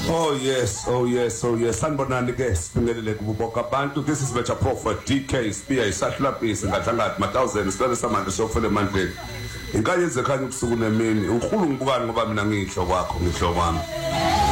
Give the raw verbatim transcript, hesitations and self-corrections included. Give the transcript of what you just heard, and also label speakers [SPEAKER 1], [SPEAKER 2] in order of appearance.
[SPEAKER 1] Oh yes, oh yes, oh yes. Sanibonani ke siphumelele kubonke abantu. This is Better Prophet D K Spear isahlapisi ngadlangathi ma thousand sicela samanje sokufela emandleni. Inkanye ezekhanya ubusuku nemini. Ukhulu ngibukani ngoba mina ngihlo kwakho ngihlo kwami.